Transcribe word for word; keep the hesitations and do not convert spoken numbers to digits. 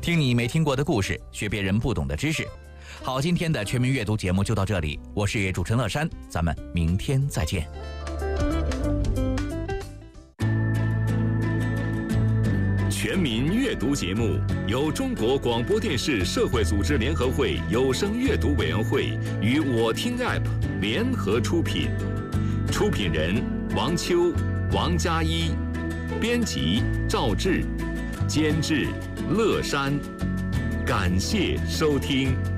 听你没听过的故事，学别人不懂的知识。好，今天的全民阅读节目就到这里，我是主持人乐山，咱们明天再见。 全民阅读节目由中国广播电视社会组织联合会有声阅读委员会与我听 App 联合出品，出品人王秋、王佳一，编辑赵志，监制乐山。感谢收听。